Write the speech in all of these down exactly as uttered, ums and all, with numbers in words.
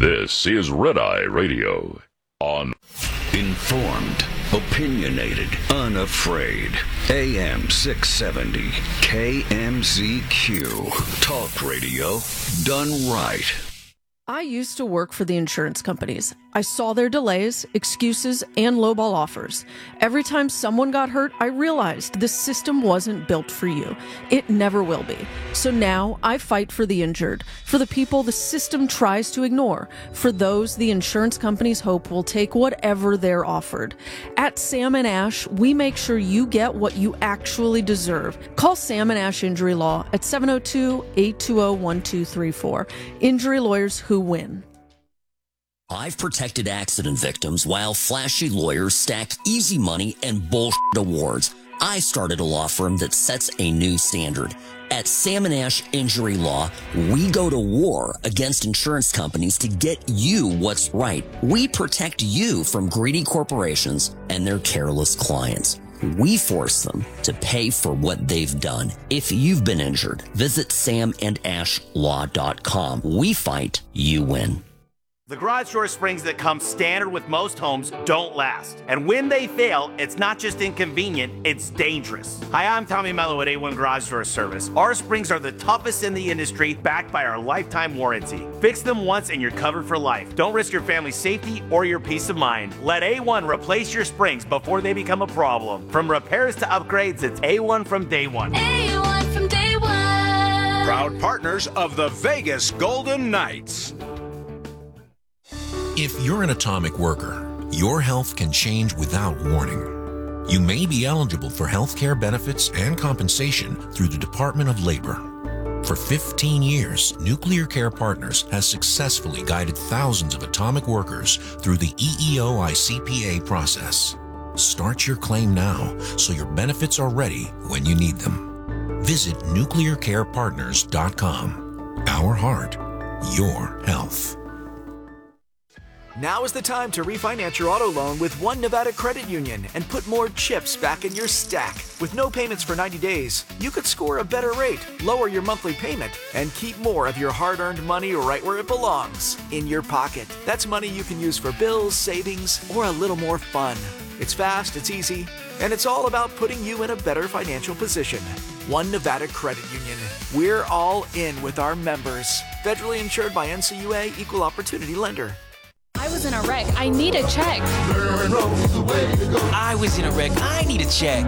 This is Red Eye Radio on Informed, opinionated, unafraid. A M six seventy, K M Z Q. Talk radio done right. I used to work for the insurance companies. I saw their delays, excuses, and lowball offers. Every time someone got hurt, I realized the system wasn't built for you. It never will be. So now I fight for the injured, for the people the system tries to ignore, for those the insurance companies hope will take whatever they're offered. At Sam and Ash, we make sure you get what you actually deserve. Call Sam and Ash Injury Law at seven oh two, eight two oh, one two three four. Injury lawyers who win. I've protected accident victims while flashy lawyers stack easy money and bullshit awards. I started a law firm that sets a new standard. At Sam and Ash Injury Law, we go to war against insurance companies to get you what's right. We protect you from greedy corporations and their careless clients. We force them to pay for what they've done. If you've been injured, visit sam and ash law dot com. We fight, you win. The garage door springs that come standard with most homes don't last. And when they fail, it's not just inconvenient, it's dangerous. Hi, I'm Tommy Mello at A one Garage Door Service. Our springs are the toughest in the industry, backed by our lifetime warranty. Fix them once and you're covered for life. Don't risk your family's safety or your peace of mind. Let A one replace your springs before they become a problem. From repairs to upgrades, it's A one from day one. A one from day one. Proud partners of the Vegas Golden Knights. If you're an atomic worker, your health can change without warning. You may be eligible for health care benefits and compensation through the Department of Labor. For fifteen years, Nuclear Care Partners has successfully guided thousands of atomic workers through the E E O I C P A process. Start your claim now so your benefits are ready when you need them. Visit nuclear care partners dot com. Our heart, your health. Now is the time to refinance your auto loan with One Nevada Credit Union and put more chips back in your stack. With no payments for ninety days, you could score a better rate, lower your monthly payment, and keep more of your hard-earned money right where it belongs, in your pocket. That's money you can use for bills, savings, or a little more fun. It's fast, it's easy, and it's all about putting you in a better financial position. One Nevada Credit Union. We're all in with our members. Federally insured by N C U A, Equal Opportunity Lender. I was in a wreck. I need a check. I was in a wreck. I need a check.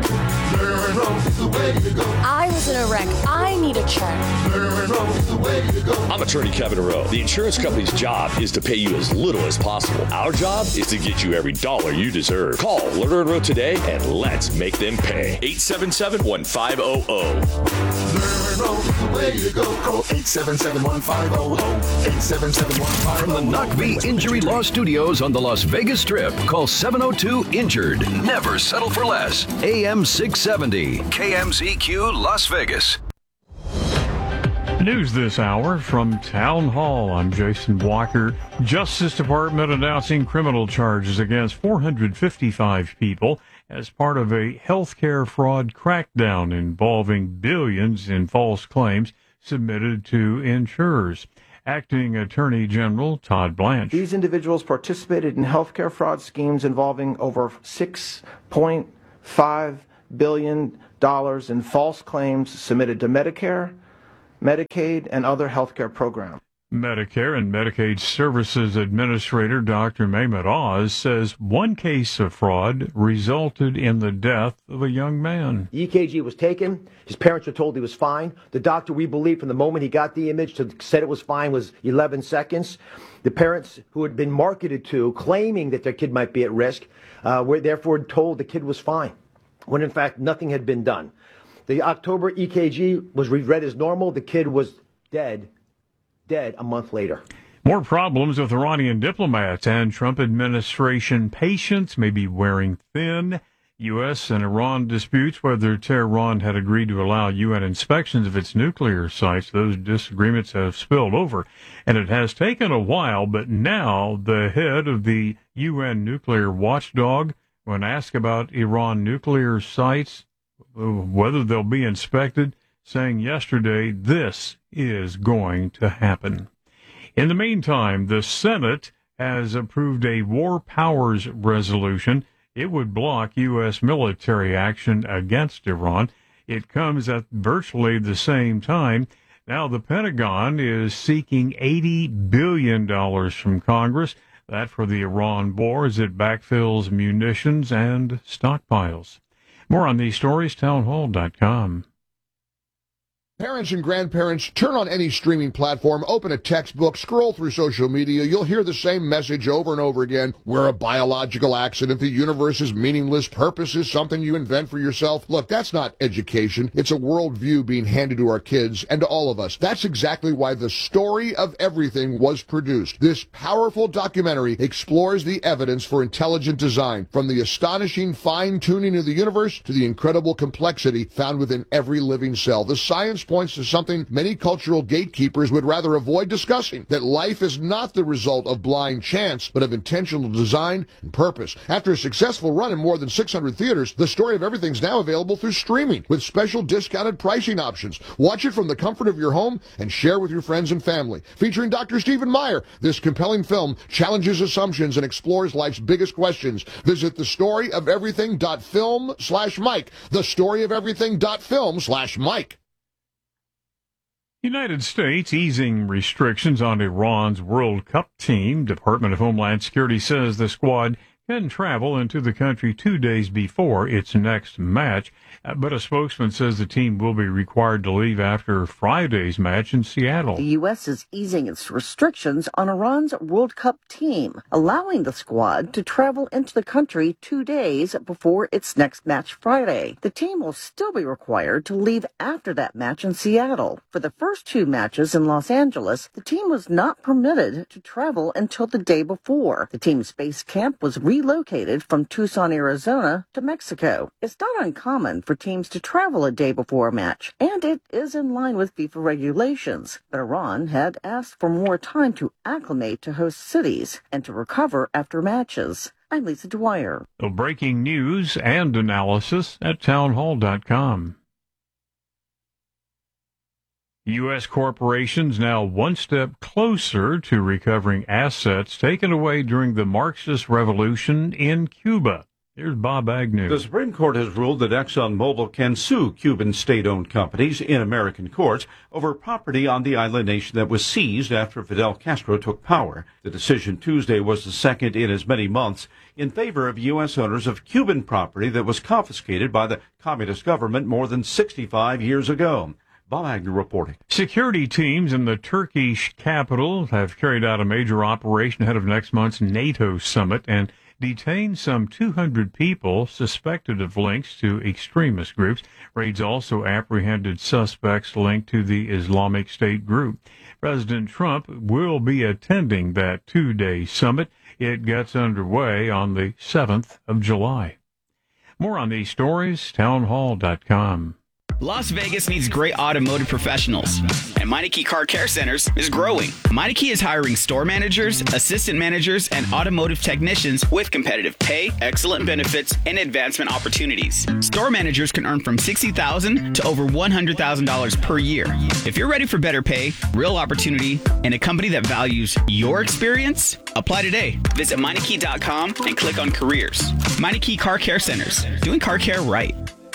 I was in a wreck. I need a check. I'm attorney Kevin Rowe. The insurance company's job is to pay you as little as possible. Our job is to get you every dollar you deserve. Call Lerner and Rowe today and let's make them pay. eight seven seven, one five zero zero. Call eight seven seven, one five zero zero. eight seven seven, one five zero zero. From the Knockby Injury Law Studios on the Las Vegas Strip, call seven oh two, injured. Never settle for less. A M six seventy, K M Z Q, Las Vegas. News this hour from Town Hall. I'm Jason Walker. Justice Department announcing criminal charges against four hundred fifty-five people as part of a healthcare fraud crackdown involving billions in false claims submitted to insurers. Acting Attorney General Todd Blanche. These individuals participated in healthcare fraud schemes involving over six point five billion dollars in false claims submitted to Medicare, Medicaid, and other healthcare programs. Medicare and Medicaid Services Administrator Doctor Mehmet Oz says one case of fraud resulted in the death of a young man. The E K G was taken. His parents were told he was fine. The doctor, we believe, from the moment he got the image to said it was fine was eleven seconds. The parents who had been marketed to, claiming that their kid might be at risk, uh, were therefore told the kid was fine, when in fact nothing had been done. The October E K G was read as normal. The kid was dead. dead a month later. More problems with Iranian diplomats and Trump administration patience may be wearing thin. U S and Iran disputes whether Tehran had agreed to allow U N inspections of its nuclear sites. Those disagreements have spilled over, and it has taken a while, but now the head of the U N nuclear watchdog, when asked about Iran nuclear sites, whether they'll be inspected, saying yesterday this is going to happen. In the meantime, the Senate has approved a war powers resolution. It would block U S military action against Iran. It comes at virtually the same time. Now, the Pentagon is seeking eighty billion dollars from Congress. That for the Iran war as it backfills munitions and stockpiles. More on these stories, townhall dot com. Parents and grandparents, turn on any streaming platform, open a textbook, scroll through social media. You'll hear the same message over and over again. We're a biological accident. The universe is meaningless. Purpose is something you invent for yourself. Look, that's not education. It's a worldview being handed to our kids and to all of us. That's exactly why The Story of Everything was produced. This powerful documentary explores the evidence for intelligent design, from the astonishing fine-tuning of the universe to the incredible complexity found within every living cell. The science points to something many cultural gatekeepers would rather avoid discussing, that life is not the result of blind chance, but of intentional design and purpose. After a successful run in more than six hundred theaters, The Story of Everything is now available through streaming with special discounted pricing options. Watch it from the comfort of your home and share with your friends and family. Featuring Doctor Stephen Meyer, this compelling film challenges assumptions and explores life's biggest questions. Visit thestoryofeverything.film slash Mike. Thestoryofeverything.film slash Mike. United States easing restrictions on Iran's World Cup team. Department of Homeland Security says the squad can travel into the country two days before its next match, but a spokesman says the team will be required to leave after Friday's match in Seattle. The U S is easing its restrictions on Iran's World Cup team, allowing the squad to travel into the country two days before its next match Friday. The team will still be required to leave after that match in Seattle. For the first two matches in Los Angeles, the team was not permitted to travel until the day before. The team's base camp was relocated from Tucson, Arizona to Mexico. It's not uncommon for teams to travel a day before a match, and it is in line with FIFA regulations. But Iran had asked for more time to acclimate to host cities and to recover after matches. I'm Lisa Dwyer. So breaking news and analysis at townhall dot com. U S corporations now one step closer to recovering assets taken away during the Marxist revolution in Cuba. Here's Bob Agnew. The Supreme Court has ruled that ExxonMobil can sue Cuban state-owned companies in American courts over property on the island nation that was seized after Fidel Castro took power. The decision Tuesday was the second in as many months in favor of U S owners of Cuban property that was confiscated by the communist government more than sixty-five years ago. Bob Agnew reporting. Security teams in the Turkish capital have carried out a major operation ahead of next month's NATO summit and detained some two hundred people suspected of links to extremist groups. Raids also apprehended suspects linked to the Islamic State group. President Trump will be attending that two-day summit. It gets underway on the seventh of July. More on these stories, townhall dot com. Las Vegas needs great automotive professionals, and Meineke Car Care Centers is growing. Meineke is hiring store managers, assistant managers, and automotive technicians with competitive pay, excellent benefits, and advancement opportunities. Store managers can earn from sixty thousand dollars to over one hundred thousand dollars per year. If you're ready for better pay, real opportunity, and a company that values your experience, apply today. Visit Meineke dot com and click on careers. Meineke Car Care Centers, doing car care right.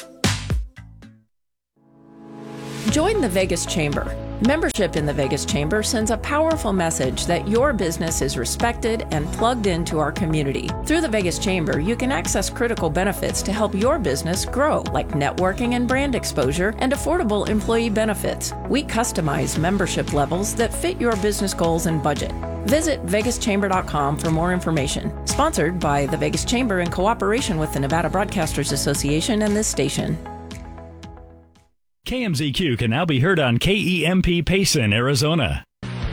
Join the Vegas Chamber. Membership in the Vegas Chamber sends a powerful message that your business is respected and plugged into our community. Through the Vegas Chamber, you can access critical benefits to help your business grow, like networking and brand exposure and affordable employee benefits. We customize membership levels that fit your business goals and budget. Visit vegas chamber dot com for more information. Sponsored by the Vegas Chamber in cooperation with the Nevada Broadcasters Association and this station. K M Z Q can now be heard on K E M P Payson, Arizona.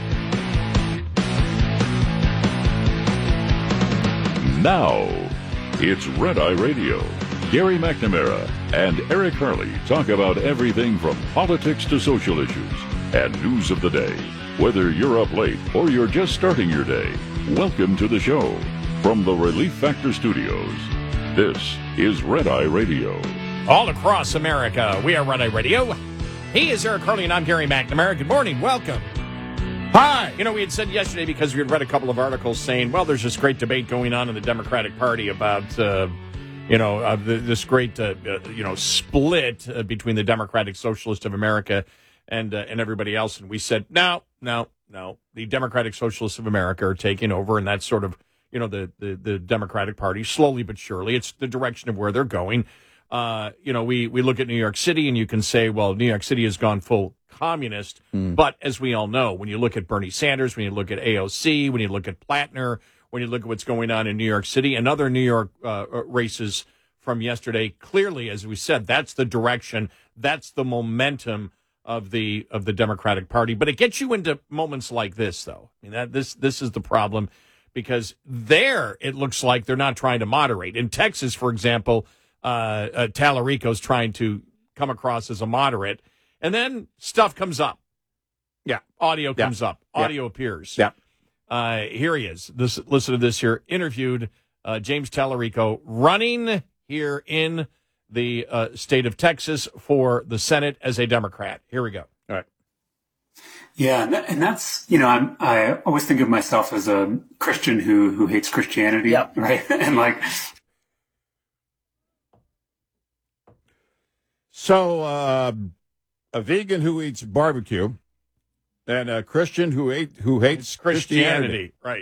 Now, it's Red Eye Radio. Gary McNamara and Eric Harley talk about everything from politics to social issues and news of the day. Whether you're up late or you're just starting your day, welcome to the show. From the Relief Factor Studios, this is Red Eye Radio. All across America, we are Red Eye Radio. He is Eric Harley, and I'm Gary McNamara. Good morning. Welcome Hi. You know, we had said yesterday, because we had read a couple of articles saying, well, there's this great debate going on in the Democratic Party about, uh, you know, uh, this great, uh, uh, you know, split uh, between the Democratic Socialists of America and uh, and everybody else. And we said, no, no, no. The Democratic Socialists of America are taking over, and that's sort of, you know, the, the, the Democratic Party, slowly but surely. It's the direction of where they're going. Uh, you know, we, we look at New York City, and you can say, well, New York City has gone full communist. Mm. But as we all know, when you look at Bernie Sanders, when you look at A O C, when you look at Plattner, when you look at what's going on in New York City and other New York uh, races from yesterday, clearly, as we said, that's the direction, that's the momentum of the of the Democratic Party. But it gets you into moments like this, though. I mean, that this this is the problem, because there it looks like they're not trying to moderate. In Texas, for example, uh, uh, Tallarico's trying to come across as a moderate. And then stuff comes up. Yeah. Audio yeah. comes up. Audio yeah. appears. Yeah. Uh, here he is. This, listen to this here. Interviewed uh, James Tallarico, running here in the uh, state of Texas for the Senate as a Democrat. Here we go. All right. Yeah, and, that, and that's, you know, I'm, I always think of myself as a Christian who who hates Christianity, yep. right? And like... So, uh... a vegan who eats barbecue, and a Christian who ate who hates Christianity. Christianity.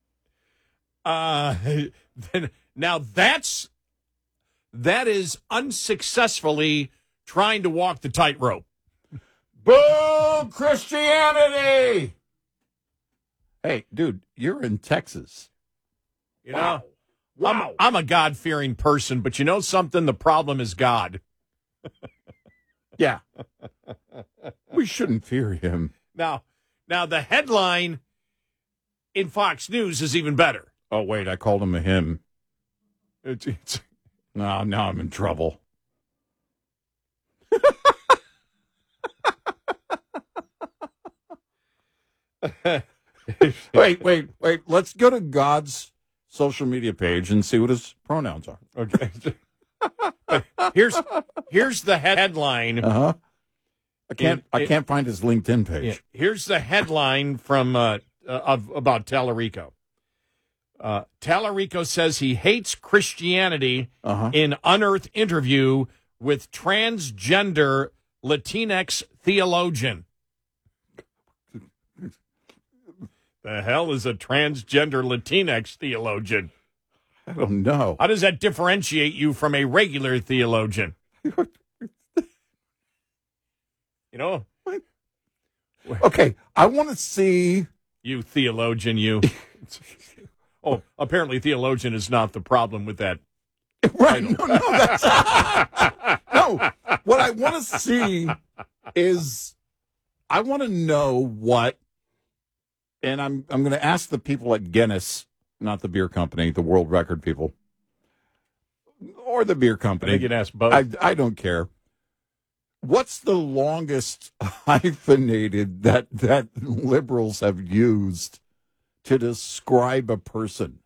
Right. Uh, now that's that is unsuccessfully trying to walk the tightrope. Boo, Christianity! Hey, dude, you're in Texas. You know, wow. I'm, I'm a God-fearing person, but you know something? The problem is God. Yeah. We shouldn't fear him. Now, now the headline in Fox News is even better. Oh, wait, I called him a him. It's, it's, no, now I'm in trouble. wait, wait, wait. Let's go to God's social media page and see what his pronouns are. Okay. here's here's the headline. Uh-huh. I can't it, I can't find his LinkedIn page. Yeah, here's the headline from uh, uh, of about Tallarico. Uh, Tallarico says he hates Christianity uh-huh. in unearthed interview with transgender Latinx theologian. The hell is a transgender Latinx theologian? I don't know. How does that differentiate you from a regular theologian? You know? Okay, I want to see... You theologian, you. Oh, apparently theologian is not the problem with that. Right, no, no, that's... no, what I want to see is... I want to know what... And I'm I'm going to ask the people at Guinness... Not the beer company, the world record people. Or the beer company. I think you'd ask both. I, I don't care. What's the longest hyphenated that, that liberals have used to describe a person?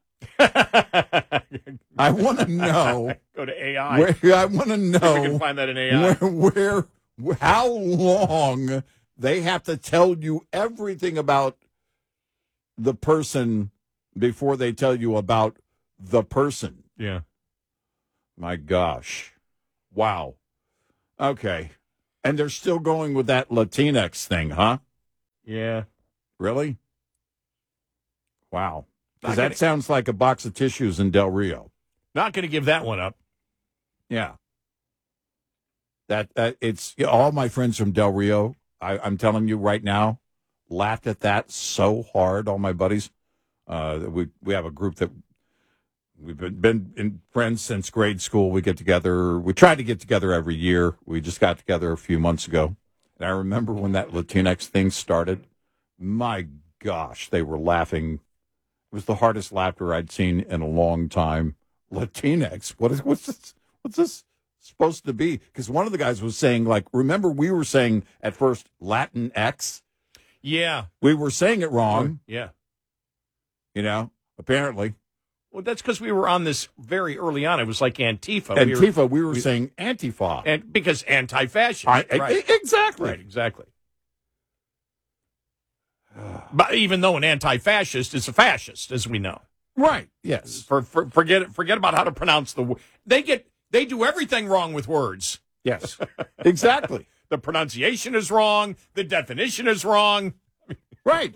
I want to know. Go to A I. Where, I want to know. If we can find that in A I. Where, where, how long they have to tell you everything about the person before they tell you about the person. Yeah. My gosh. Wow. Okay. And they're still going with that Latinx thing, huh? Yeah. Really? Wow. Because Not that gonna, sounds like a box of tissues in Del Rio. Not going to give that one up. Yeah. That, that it's you know, all my friends from Del Rio, I, I'm telling you right now, laughed at that so hard, all my buddies. Uh, we we have a group that we've been, been in friends since grade school. We get together. We try to get together every year. We just got together a few months ago. And I remember when that Latinx thing started. My gosh, they were laughing. It was the hardest laughter I'd seen in a long time. Latinx? What is what's this? What's this supposed to be? Because one of the guys was saying, like, remember we were saying at first Latin X? Yeah. We were saying it wrong. Yeah. You know, apparently. Well, that's because we were on this very early on. It was like Antifa. Antifa, we were, we were we, saying Antifa. And because anti-fascist. I, right. Exactly. Right, exactly. But even though an anti-fascist is a fascist, as we know. Right. Yes. For, for, forget forget about how to pronounce the word. They get they do everything wrong with words. Yes. Exactly. The pronunciation is wrong. The definition is wrong. Right.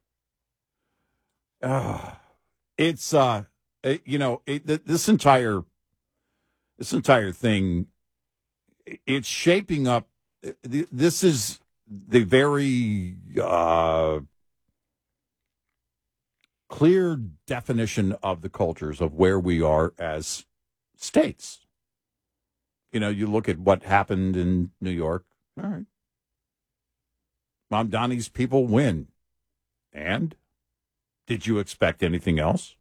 uh, it's uh, it, you know, it, th- this entire this entire thing. It's shaping up. This is the very uh, clear definition of the cultures of where we are as states. You know, you look at what happened in New York. All right. Mamdani's people win. And did you expect anything else?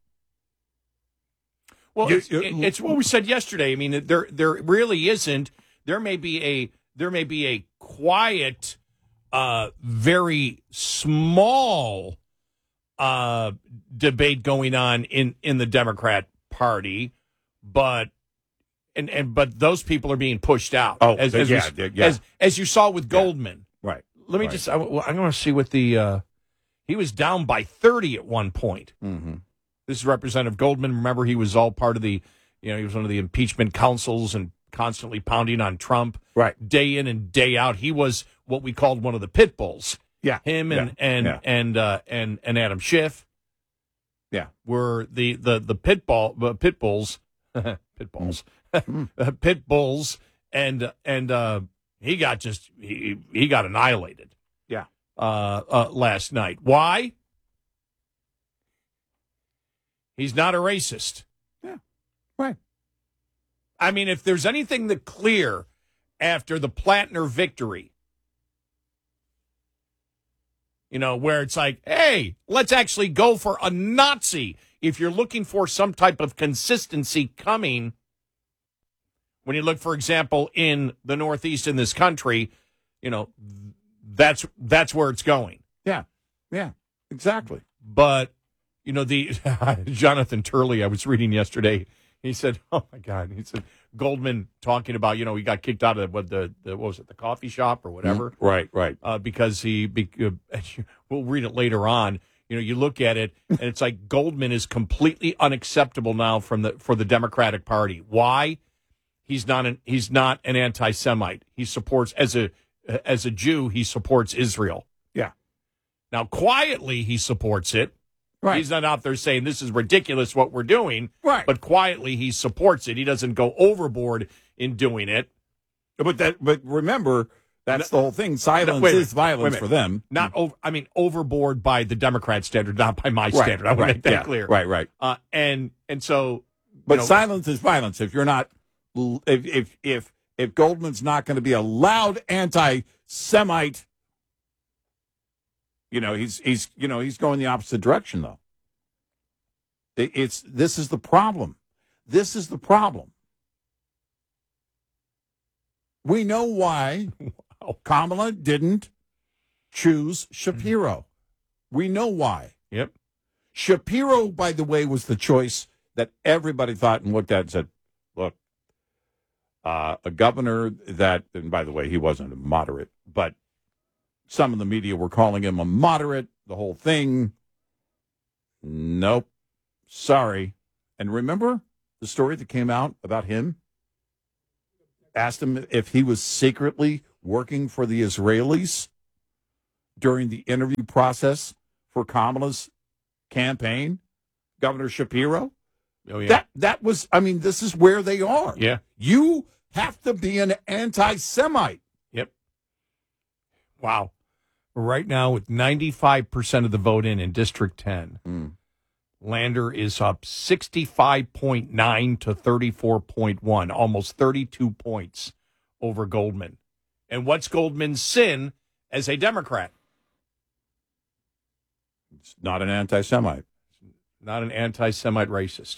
Well, You- it's, it's what we said yesterday. I mean, there there really isn't. There may be a there may be a quiet, uh, very small uh, debate going on in, in the Democrat Party, but and, and but those people are being pushed out. Oh, as, yeah, as, we, yeah, yeah. as as you saw with Goldman. Right. Let me right. just. I, well, I'm going to see what the uh, he was down by thirty at one point. Mm-hmm. This is Representative Goldman. Remember, he was all part of the, you know, he was one of the impeachment counsels and constantly pounding on Trump. Right. Day in and day out. He was what we called one of the pit bulls. Yeah. Him and Yeah. and Yeah. and uh, and and Adam Schiff. Yeah. Were the the the pit ball uh, pit bulls, pit bulls, Mm. uh, pit bulls, and and uh, he got just he he got annihilated. Yeah. Uh, uh, last night. Why? He's not a racist. Yeah. Right. I mean, if there's anything that clear after the Platner victory, you know, where it's like, hey, let's actually go for a Nazi. If you're looking for some type of consistency coming, when you look, for example, in the Northeast in this country, you know, that's that's where it's going. Yeah. Yeah. Exactly. But, you know, the Jonathan Turley I was reading yesterday, he said, oh, my God, he said, Goldman talking about, you know, he got kicked out of what the, the what was it, the coffee shop or whatever. Mm, right, right. Uh, because he, be, uh, we'll read it later on. You know, you look at it, and it's like Goldman is completely unacceptable now from the for the Democratic Party. Why? He's not an he's not an anti-Semite. He supports as a as a Jew, he supports Israel. Yeah. Now, quietly, he supports it. Right. He's not out there saying this is ridiculous what we're doing. Right. But quietly, he supports it. He doesn't go overboard in doing it. But that. But remember, that's the whole thing. Silence Wait a is minute. Wait a violence minute. for them. Not over. I mean, overboard by the Democrat standard, not by my Right, standard. I want to right, make that yeah, clear. right, right. Uh, and and so, But you know, silence is violence. If you're not, if if if if Goldman's not going to be a loud anti-Semite, you know, he's he's you know he's going the opposite direction though. It, it's this is the problem. This is the problem. We know why Kamala didn't choose Shapiro. We know why. Yep. Shapiro, by the way, was the choice that everybody thought and looked at and said, look, uh, a governor that, and by the way, he wasn't a moderate, but some of the media were calling him a moderate, the whole thing. Nope. Sorry. And remember the story that came out about him? Asked him if he was secretly working for the Israelis during the interview process for Kamala's campaign, Governor Shapiro. Oh, yeah. That that was, I mean, this is where they are. Yeah. You have to be an anti-Semite. Yep. Wow. Right now, with ninety-five percent of the vote in in District ten, Mm. Lander is up sixty-five point nine to thirty-four point one, almost thirty-two points over Goldman. And what's Goldman's sin as a Democrat? It's not an anti-Semite. Not an anti-Semite racist.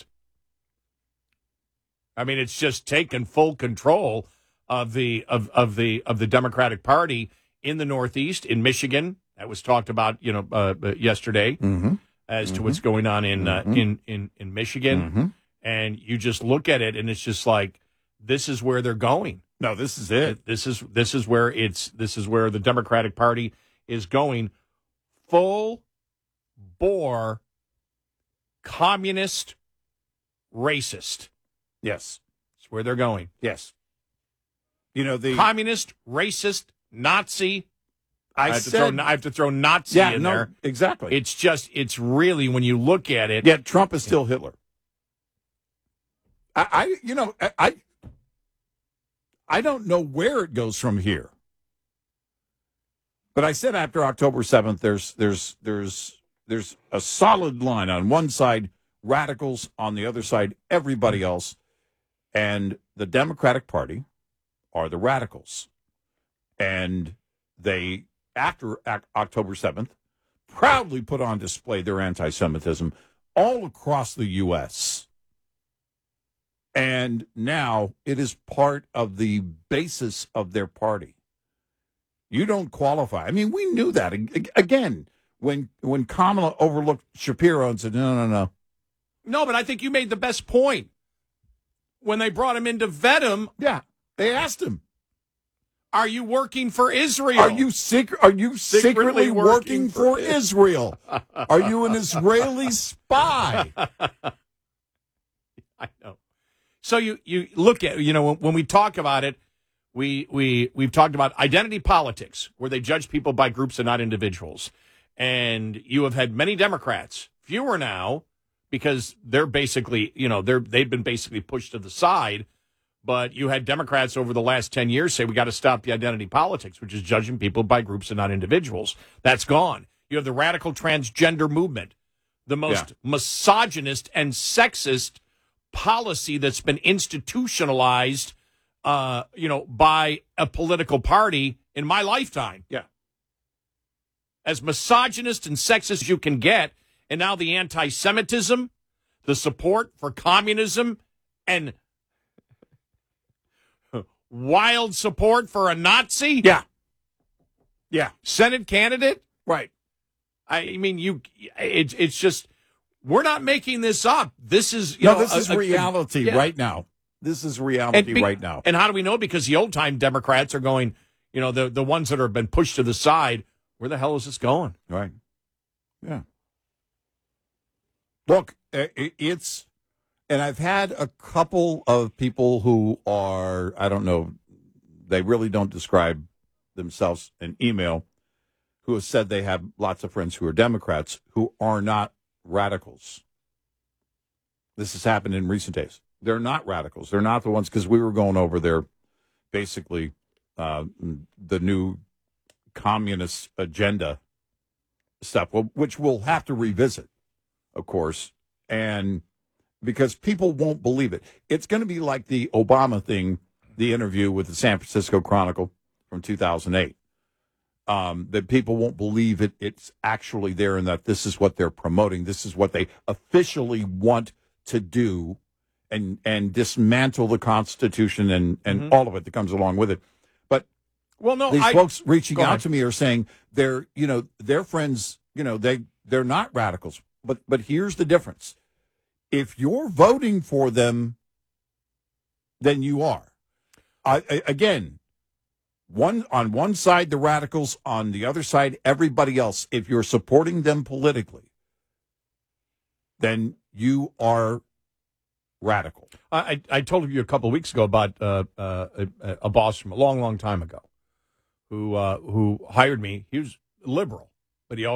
I mean, it's just taken full control of the of, of the of the Democratic Party in the Northeast, in Michigan. That was talked about, you know, uh, yesterday Mm-hmm. as Mhm. to what's going on in uh, Mhm. in, in in Michigan. Mhm. And you just look at it, and it's just like, this is where they're going. No, this is it. This is this is where it's this is where the Democratic Party is going full bore communist racist. Yes. That's where they're going. Yes. You know, the communist, racist, Nazi. I, I, have, said, to throw, I have to throw Nazi yeah, in no, there. Exactly. It's just, it's really, when you look at it. Yet Trump is still Hitler. I, I you know, I, I, I don't know where it goes from here. But I said after October seventh, there's, there's, there's, there's a solid line on one side, radicals, on the other side, everybody else. And the Democratic Party are the radicals. And they, after October seventh, proudly put on display their anti-Semitism all across the U S And now it is part of the basis of their party. You don't qualify. I mean, we knew that. Again, when when Kamala overlooked Shapiro and said, no, no, no. No, but I think you made the best point. When they brought him in to vet him. Yeah, they asked him. Are you working for Israel? Are you secret? Are you secretly, secretly working, working for, for Israel? Are you an Israeli spy? I know. So you, you look at, you know, when, when we talk about it, we we we've talked about identity politics, where they judge people by groups and not individuals. And you have had many Democrats, fewer now, because they're basically, you know, they're they've been basically pushed to the side. But you had Democrats over the last ten years say we got to stop the identity politics, which is judging people by groups and not individuals. That's gone. You have the radical transgender movement, the most yeah. misogynist and sexist policy that's been institutionalized, uh, you know, by a political party in my lifetime. Yeah. As misogynist and sexist as you can get, and now the anti-Semitism, the support for communism, and wild support for a Nazi? Yeah. Yeah. Senate candidate? Right. I mean, you. It's it's just, we're not making this up. This is, you no, know, this is a, reality a, yeah. right now. This is reality be, right now. And how do we know? Because the old-time Democrats are going, you know, the, the ones that have been pushed to the side, where the hell is this going? Right. Yeah. Look, it's, and I've had a couple of people who are, I don't know, they really don't describe themselves in email, who have said they have lots of friends who are Democrats who are not radicals. This has happened in recent days. They're not radicals. They're not the ones, because we were going over their, basically, uh, the new communist agenda stuff, which we'll have to revisit, of course, and because people won't believe it. It's going to be like the Obama thing, the interview with the San Francisco Chronicle from two thousand eight. Um, that people won't believe it. It's actually there, and that this is what they're promoting. This is what they officially want to do, and and dismantle the Constitution and, and mm-hmm. all of it that comes along with it. But well, no, these I, folks reaching out ahead. to me are saying they're, you know, their friends, you know, they they're not radicals. But but here's the difference: if you're voting for them, then you are. I, I, again. One on one side, the radicals, on the other side, everybody else. If you're supporting them politically, then you are radical. I I told you a couple of weeks ago about uh, uh, a, a boss from a long, long time ago who uh, who hired me. He was liberal, but he also